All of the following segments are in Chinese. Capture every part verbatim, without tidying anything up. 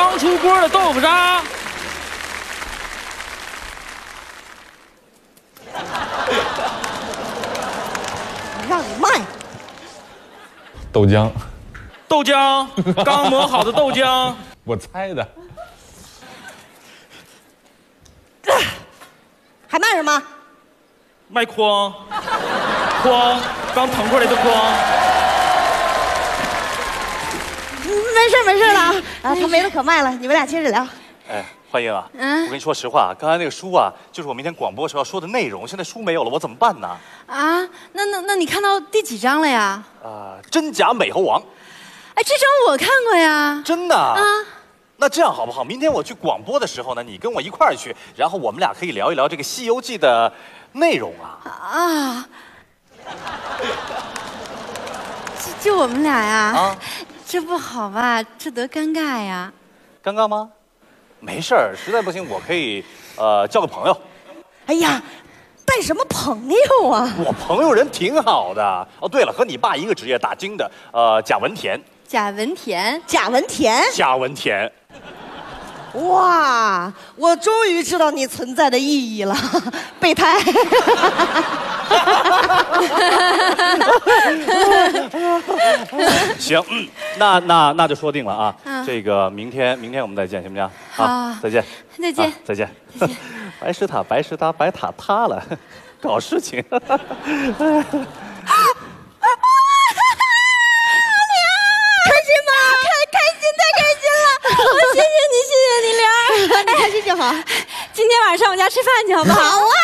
刚出锅的豆腐渣。 让你卖。 豆浆。 豆浆，刚磨好的豆浆。 我猜的。 还卖什么？ 卖筐，筐，刚腾出来的筐。 没事没事了啊，啊，他没了可卖了，你们俩接着聊。 哎，欢迎啊！嗯，我跟你说实话，刚才那个书啊，就是我明天广播时候要说的内容，现在书没有了，我怎么办呢？ 啊，那那那你看到第几章了呀？ 啊、呃，真假美猴王。 哎，这章我看过呀。 真的啊？ 啊。 那这样好不好？明天我去广播的时候呢，你跟我一块儿去，然后我们俩可以聊一聊这个《西游记》的内容啊。 啊。就就我们俩呀？啊。这不好吧？这多尴尬呀！ 尴尬吗？没事儿，实在不行我可以呃交个朋友。 哎呀，带什么朋友啊？ 我朋友人挺好的。哦，对了，和你爸一个职业，打更的，呃，贾文田。 贾文田， 贾文田， 贾文田。 哇，我终于知道你存在的意义了，备胎。 行，嗯，那那那就说定了啊。嗯、这个明天明天我们再见，行不行？ 好， 再见。 再见、 啊。再见。再见。白石塔，白石塔，白塔塌了，搞事情。 你开心就好， 今天晚上我们家吃饭去好不好？ 好啊，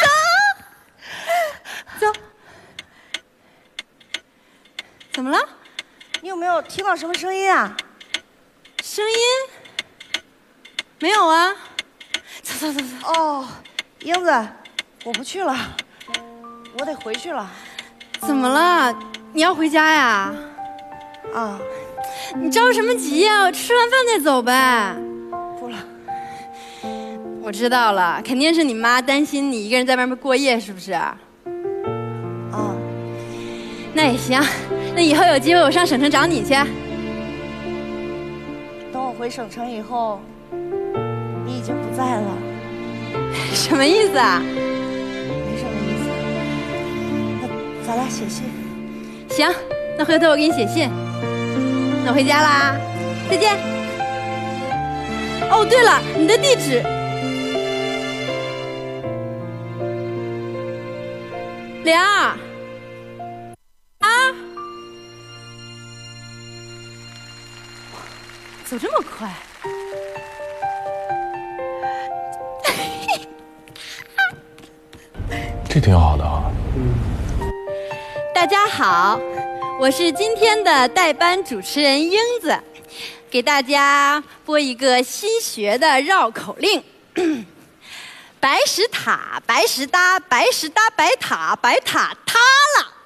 走，走。怎么了？ 你有没有听到什么声音啊？ 声音？没有啊。走走走走。 哦，英子，我不去了，我得回去了。 怎么了？你要回家呀？ 啊。 你着什么急呀？吃完饭再走呗。 不了。 我知道了，肯定是你妈担心你一个人在外面过夜，是不是？啊。那也行，那以后有机会我上省城找你去。 等我回省城以后，你已经不在了。 什么意思啊？ 没什么意思。那咱俩写信。 行，那回头我给你写信。那我回家啦，再见。哦，对了，你的地址。莲儿。啊！走这么快？ 这挺好的啊。 大家好。我是今天的代班主持人英子，给大家播一个新学的绕口令：白石塔，白石搭，白石搭白塔，白塔塌了。